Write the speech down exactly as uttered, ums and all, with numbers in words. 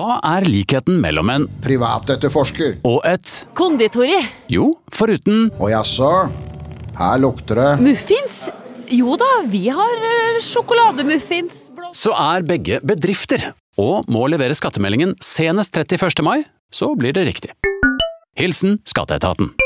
Hva er likheten mellom en Privatetterforsker. og et Konditori. Jo, foruten Og jaså, her lukter det. Muffins? Jo da, vi har eh, sjokolademuffins. Blå- så er begge bedrifter, og må levere skattemeldingen senest trettiførste mai, så blir det riktig. Hilsen Skatteetaten.